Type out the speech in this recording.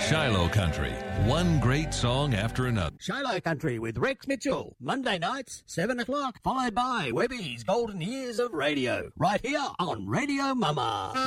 Shiloh Country, one great song after another. Shiloh Country with Rex Mitchell, Monday nights, 7 o'clock, followed by Webby's Golden Years of Radio, right here on Radio Mama.